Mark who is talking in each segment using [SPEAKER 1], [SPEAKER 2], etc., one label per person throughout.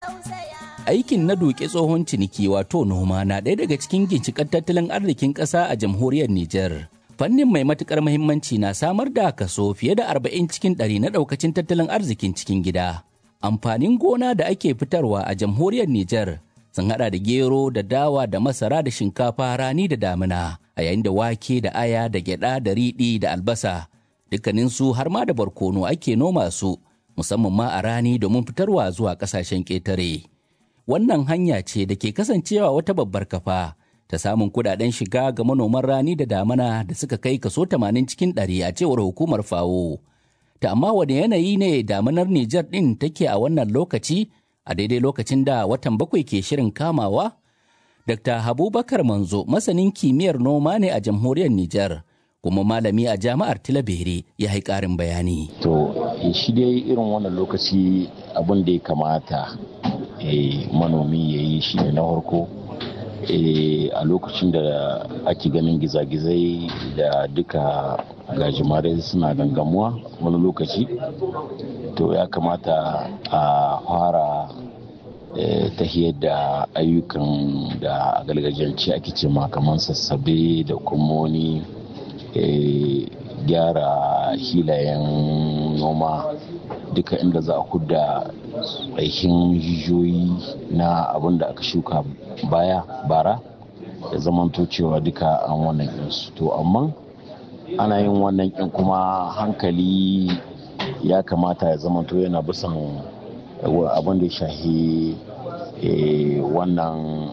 [SPEAKER 1] Aikin na duke tsohon ciniki wato noma na ɗaya daga cikin ginshiƙar tattalin arzikin ƙasa a jamhuriyar Nijar. Fannin mai matuƙar muhimmanci na samar da kaso fiye da 40 cikin 100 na ɗaukacin tattalin arzikin cikin gida. Amfanin gona da ake fitarwa a jamhuriyar Nijar sun haɗa da gero da dawa da masara da shinkafa rani da damina, a yayin da wake da aya da gyaɗa da riɗi da albasa dukkaninsu har ma da barkono ake noma su musamman ma a rani domin fitarwa zuwa ƙasashen ƙetare. Wannan hanya ce da ke kasancewa wata babbar kafa ta samun kudaden shiga ga manoman rani da damana da suka kai kaso 80 cikin 100 a cewar hukumar FAO. Ta amma wani yanayi ne damanar Nijar ɗin take a wannan lokaci a daidai lokacin da watan 7 ke shirin kamawa? Dr. Habubakar Manzo masanin kimiyyar noma ne a jamhuriyar Nijar kuma malami a jami'ar Tilaberi ya yi ƙarin bayani.
[SPEAKER 2] To shi dai irin wannan lokaci abin da ya kamata manomi ya yi shi ne na farko a lokacin da ake ganin gizagizai da duka gajimare suna gangamuwa wani lokaci to ya kamata a fara tahiyar da ayyukan da a gargajiyance ake ce kamar sassabe da kuma wani gyara hilayen noma duka inda za a hudda aikin jijiyoyi na abin da aka shuka bara da zamanto cewa duka an wannan ɗinsu. To amma ana yin wannan ɗin kuma hankali ya kamata ya zamanto yana bisan abin da ya shahi wannan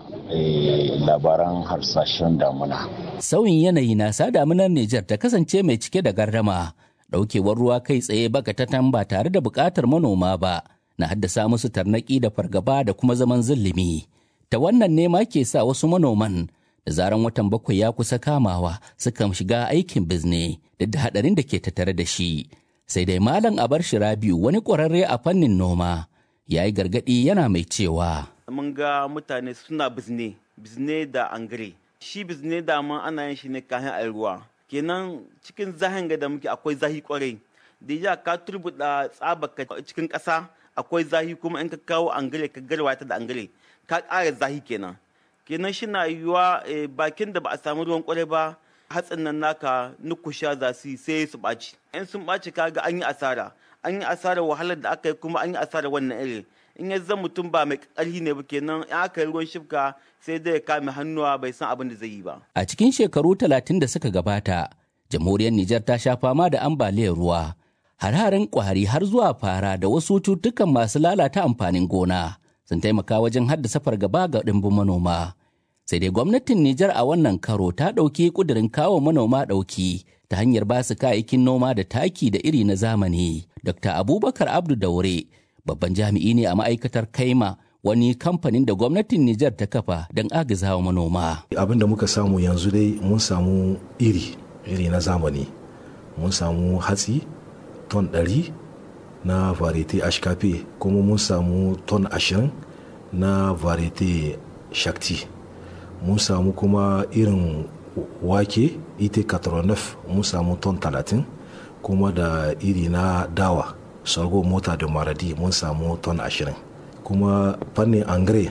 [SPEAKER 2] labaran harsashen damuna.
[SPEAKER 1] Sauyin yanayi na sa damunar Nijar ta kasance mai cike da gardama. Ɗaukewar ruwa kai tsaye bakatatan ba tare da buƙatar manoma ba na haddasa musu tarnaƙi da fargaba da kuma zaman zulumi. Ta wannan ne ma ke sa wasu manoman da zaran watan 7 ya kusa kamawa sukan shiga aikin bizne duk da haɗarin da ke tattare da shi. Sai dai Malam Abarshi Rabiu wani ƙwararre a fannin noma ya yi gargaɗi yana mai cewa.
[SPEAKER 3] Mun ga mutane suna bizne da angare. Shi bizne da man ana yin shi ne kayan a ruwa. Kenan cikin zahin da muke akwai zahi kwarai. Da ya ka turbuɗa tsabaka cikin ƙasa akwai zahi kuma in ka kawo angare ka garwa ta da angare ka ƙara zahi kenan. Kenan shi na yiwuwa bakin da ba a samu ruwan kwarai ba hatsin nan naka nukusha za su sai su ɓaci. In sun ɓaci kaga an yi asara. An yi asarar wahalar da aka yi kuma an yi asarar wannan iri. In ya zan mutum ba mai ƙarfi ne ba kenan in aka yi ruwan shifka sai dai ya kame hannuwa bai san abin da zai yi ba.
[SPEAKER 1] A cikin shekaru 30 da suka gabata, jamhuriyar Nijar ta sha fama da ambaliyar ruwa, har-haren ƙwari har zuwa fara da wasu cututtukan masu lalata amfanin gona sun taimaka wajen haddasa fargaba ga ɗimbin manoma. Sai dai gwamnatin Nijar a wannan karo ta ɗauki ƙudurin kawo manoma ɗauki ta hanyar ba su kayayyakin noma da taki da iri na zamani. Dr. Abubakar Abdu Daure babban jami'i ne a ma'aikatar Kaima, wani kamfanin da gwamnatin Nijar ta kafa don agazawa manoma.
[SPEAKER 4] Abin da muka samu yanzu dai mun samu iri na zamani. Mun samu hatsi ton 100 na variete HKP kuma mun samu ton 20 na variete Shakti. Mun samu kuma irin wake IT89 mun samu ton 30 kuma da iri na dawa sorgo mota da maradi mun samu ton 20. Kuma fannin angare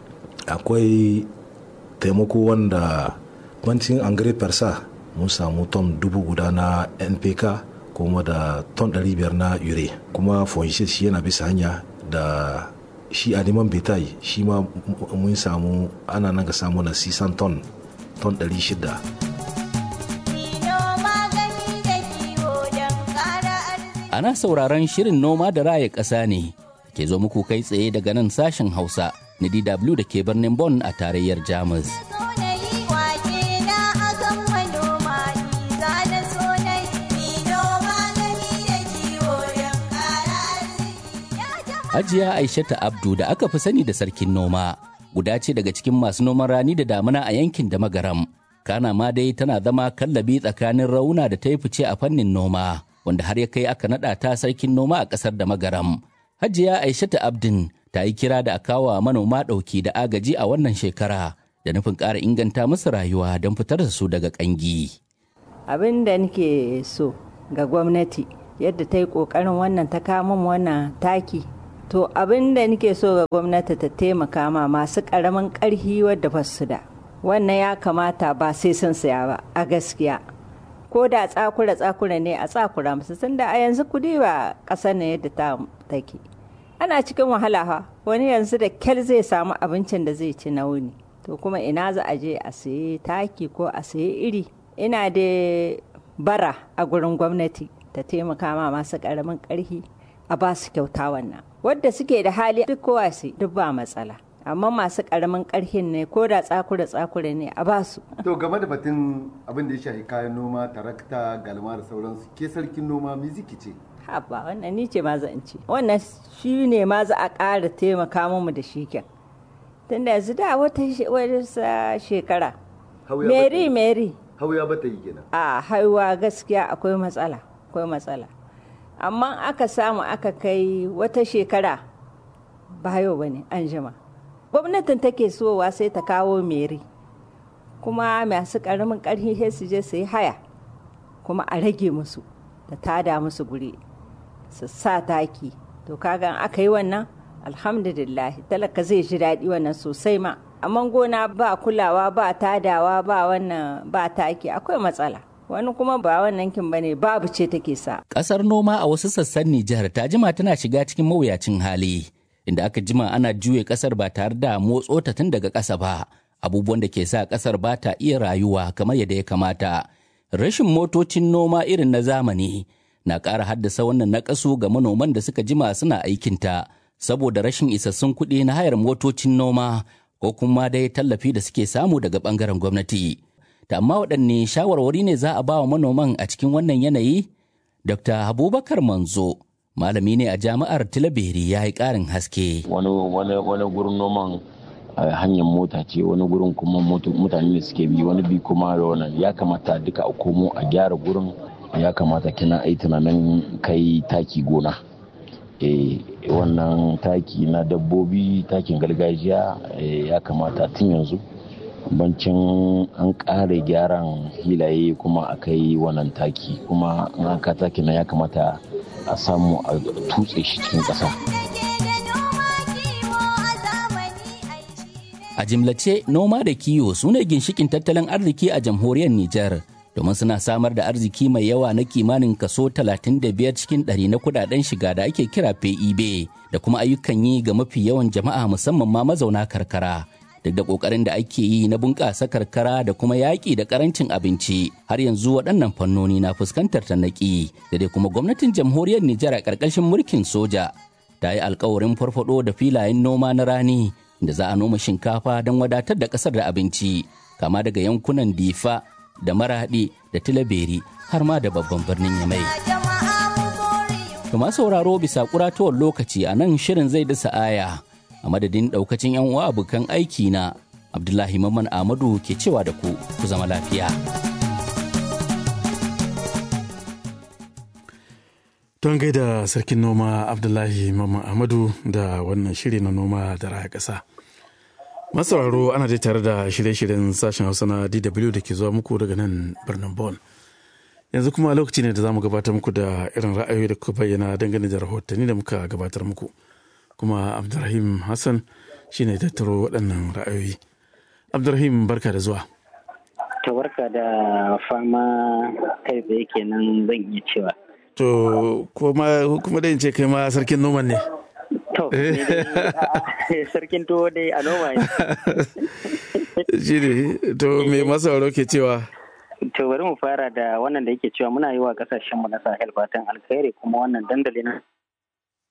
[SPEAKER 4] akwai taimako wanda bancin angare persa mun samu ton 1000 na NPK kuma da ton 500 na ure. Kuma fongicide shi yana bisa hanya da shi animan betai shi ma mun samu ana nan ga samu na 600 ton 600.
[SPEAKER 1] Ana sauraron shirin noma da raya ƙasa ne ke zo muku kai tsaye daga nan sashen Hausa na DW da ke birnin Bonn a tarayyar Jamus. Hajiya Aishatu Abdu da aka fi sani da sarkin noma guda ce daga cikin masu noman rani da damuna a yankin da Magaram. Kana ma dai tana zama kallabi tsakanin rauna da ta yi fice a fannin noma, wanda har ya kai aka naɗa ta sarkin noma a ƙasar da Magaram. Hajiya Aishatu Abdin ta yi kira da a kawo manoma ɗauki da agaji a wannan shekara da nufin ƙara inganta musu rayuwa don fitar da su daga ƙangi.
[SPEAKER 5] Abin da nake so ga gwamnati yadda ta yi ƙoƙarin wannan ta kawo min wannan taki To abin da nake so ga gwamnati ta taimaka ma masu ƙaramin ƙarfi wadda ba su da. Wannan ya kamata ba sai sun saya ba a gaskiya. Ko da tsakura ne a tsakura musu tunda a yanzu kudi ba ƙasar ne yadda ta take. Ana cikin wahala ha wani yanzu da kyal zai samu abincin da zai ci na wuni. To kuma ina za a je a sayi taki ko a sayi iri. Ina da bara a gurin gwamnati ta taimaka ma masu ƙaramin ƙarfi a ba su kyauta wannan. Wadda suke da hali duk kowa su duk ba matsala. Amma masu ƙaramin ƙarfin ne ko da tsakura ne a ba su.
[SPEAKER 6] To game da batun abin da ya shafi kayan noma, tarakta, galma da sauransu, ke sarkin noma miziki ce?
[SPEAKER 5] Haba wannan ni ce ma zan ce. Wannan shi ne ma za a ƙara taimaka mu da shi kyan. Tunda yanzu da wata shekara. Mary.
[SPEAKER 6] Hauya ba ta yi kenan.
[SPEAKER 5] A haihuwa gaskiya akwai matsala. Amma aka samu aka kai wata shekara ba yau bane an jima. Gwamnatin take sowa sai ta kawo meri kuma masu ƙaramin ƙarfi sai su je su yi haya kuma a rage musu da tada musu guri su sa taki. To kaga aka yi wannan alhamdulillah talaka zai ji daɗi wannan sosai ma. Amma gona ba kulawa ba tadawa ba wannan ba taki akwai matsala. Wani kuma ba wannan kin bane babu ce take sa.
[SPEAKER 1] Ƙasar noma a wasu sassan Nijar ta jima tana shiga cikin mawuyacin hali inda aka jima ana juye ƙasar ba tare da motso ta tun daga ƙasa ba. Abubuwan da ke sa ƙasar ba ta iya rayuwa kamar yadda ya kamata. Rashin motocin noma irin na zamani na ƙara haddasa wannan naƙasu ga manoman da suka jima suna aikinta saboda rashin isassun kuɗi na hayar motocin noma ko kuma dai tallafi da suke samu daga ɓangaren gwamnati. Da amma waɗanne shawarwari ne za a ba wa manoman a cikin wannan yanayi? Dr. Abubakar Manzo, malami ne a jami'ar Tilaberi ya yi ƙarin haske.
[SPEAKER 2] Wani gurin noman hanyar mota ce, wani gurin kuma mutane ne suke bi, wani bi kuma da wannan ya kamata duka a komo a gyara gurin, ya kamata kina ai tunanin kai taki gona. Wannan taki na dabbobi, takin gargajiya ya kamata tun yanzu. Bancin an ƙara gyaran hilaye kuma a kai wannan taki kuma an ka taki na ya kamata a samu a tutse shi cikin ƙasa.
[SPEAKER 1] A jimlace noma da kiwo su ne ginshikin tattalin arziki a jamhuriyar Nijar domin suna samar da arziki mai yawa na kimanin kaso 35 cikin 100 na kudaden shiga da ake kira PIB da kuma ayyukan yi ga mafi yawan jama'a musamman ma mazauna karkara. Duk da ƙoƙarin da ake yi na bunƙasa karkara da kuma yaƙi da ƙarancin abinci har yanzu waɗannan fannoni na fuskantar tarnaƙi da dai kuma gwamnatin jamhuriyar Nijar a ƙarƙashin mulkin soja ta yi alƙawarin farfaɗo da filayen noma na rani da za a noma shinkafa don wadatar da ƙasar da abinci kama daga yankunan Difa da Maraɗi da Tilaberi har ma da babban birnin Yamai. Kuma sauraro bisa ƙuratowar lokaci a nan shirin zai dasa aya. A madadin daukacin 'yan uwa abokan aiki na Abdullahi Mamman Ahmadu ke cewa da ku zama lafiya.
[SPEAKER 7] Don gaida sarkin noma Abdullahi Mamman Ahmadu da wannan shiri na noma da raya ƙasa. Masauraro ana dai tare da shirye-shiryen sashen Hausa na DW da ke zuwa muku daga nan birnin Bonn. Yanzu kuma lokaci ne da za mu gabatar muku da irin ra'ayoyi da kuka bayyana dangane da rahotanni da muka gabatar muku. Kuma Abdulrahim Hassan shi ne tattaro waɗannan ra'ayoyi. Abdulrahim barka da zuwa.
[SPEAKER 8] To barka da fama kai tsaye kenan zan iya cewa.
[SPEAKER 7] To kuma da in ce kai ma sarkin noman ne.
[SPEAKER 8] To sarkin tuwo dai a noma ne.
[SPEAKER 7] Shi ne to me masauro ke cewa.
[SPEAKER 8] To bari mu fara da wannan da yake cewa muna yi wa kasashenmu na Sahel fatan alkhairi kuma wannan dandali na